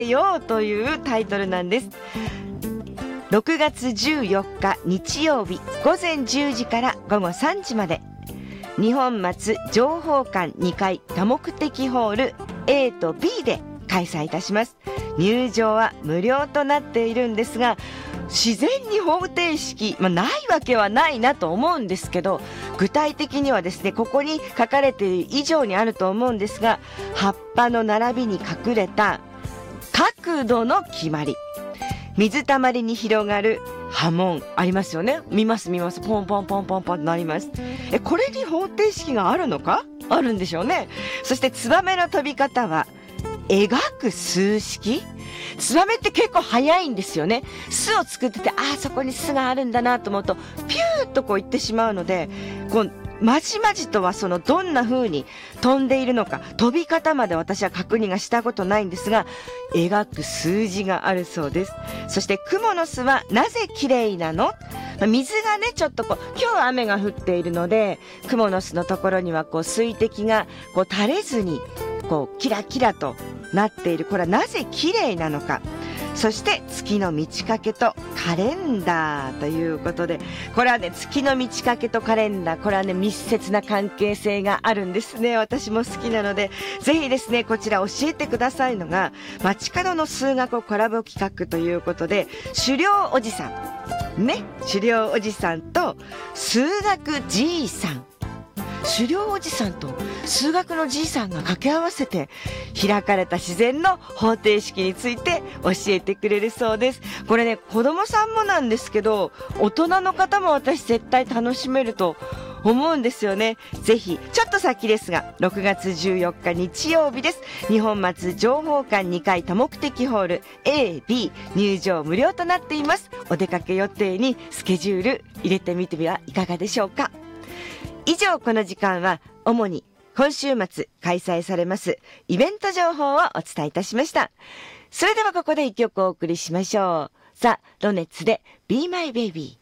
ようというタイトルなんです。6月14日日曜日午前10時から午後3時まで、日本松情報館2階多目的ホール A と B で開催いたします。入場は無料となっているんですが、自然に方程式、ないわけはないなと思うんですけど、具体的にはですね、ここに書かれている以上にあると思うんですが、葉っぱの並びに隠れた角度の決まり、水たまりに広がる波紋ありますよね。見ますポンポンポンポンポンとなります。これに方程式があるのか？あるんでしょうね。そしてツバメの飛び方は描く数式。ツバメって結構早いんですよね。巣を作ってて、そこに巣があるんだなと思うとピューッとこう行ってしまうので、こうまじまじとはどんな風に飛んでいるのか、飛び方まで私は確認がしたことないんですが、描く数字があるそうです。そしてクモの巣はなぜ綺麗なの？水がね、ちょっと今日は雨が降っているので、クモの巣のところには水滴が垂れずにキラキラとなっている。これはなぜ綺麗なのか。そして月の満ち欠けとカレンダーということで、これはね、月の満ち欠けとカレンダー、これはね、密接な関係性があるんですね。私も好きなので、ぜひですね、こちら教えてくださいのが、街角の数学コラボ企画ということで、狩猟おじさんね、狩猟おじさんと数学じいさん、狩猟おじさんと数学のじいさんが掛け合わせて開かれた自然の方程式について教えてくれるそうです。これね、子供さんもなんですけど、大人の方も私絶対楽しめると思うんですよね。ぜひ、ちょっと先ですが、6月14日日曜日です。日本松情報館2階多目的ホール A、B 入場無料となっています。お出かけ予定にスケジュール入れてみてはいかがでしょうか。以上、この時間は主に今週末開催されますイベント情報をお伝えいたしました。それではここで一曲お送りしましょう。ザ・ロネッツで Be My Baby。